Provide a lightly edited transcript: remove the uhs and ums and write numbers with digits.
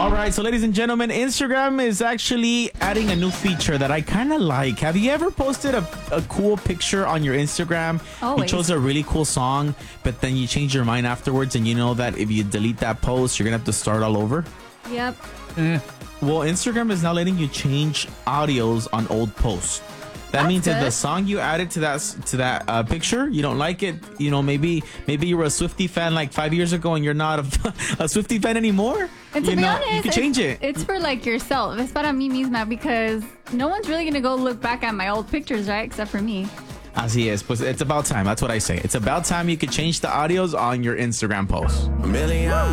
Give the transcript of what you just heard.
All right, so ladies and gentlemen, Instagram is actually adding a new feature that I kind of like. Have you ever posted a cool picture on your Instagram? Always. You chose a really cool song, but then you change your mind afterwards and you know that if you delete that post, you're going to have to start all over? Yep. Well, Instagram is now letting you change audios on old posts. That means that the song you added to that picture, you don't like it. You know, maybe you were a Swiftie fan like 5 years ago, and you're not a Swiftie fan anymore. And to be honest, you can change it. It's for like yourself. Es para mí misma because no one's really gonna go look back at my old pictures, right? Except for me. Así es, pues it's about time. That's what I say. It's about time you could change the audios on your Instagram posts.